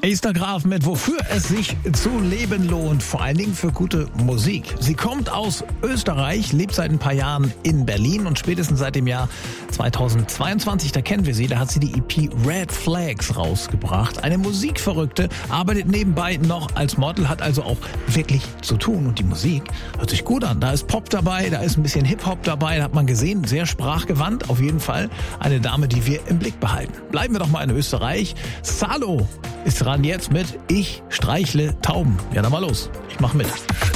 Esther Graf mit Wofür es sich zu leben lohnt, vor allen Dingen für gute Musik. Sie kommt aus Österreich, lebt seit ein paar Jahren in Berlin und spätestens seit dem Jahr 2022, da kennen wir sie, da hat sie die EP Red Flags rausgebracht. Eine Musikverrückte, arbeitet nebenbei noch als Model, hat also auch wirklich zu tun und die Musik hört sich gut an. Da ist Pop dabei, da ist ein bisschen Hip-Hop dabei, da hat man gesehen, sehr sprachgewandt, auf jeden Fall eine Dame, die wir im Blick behalten. Bleiben wir doch mal in Österreich. Salo ist dran jetzt mit Ich streichle Tauben. Ja, dann mal los. Ich mach mit.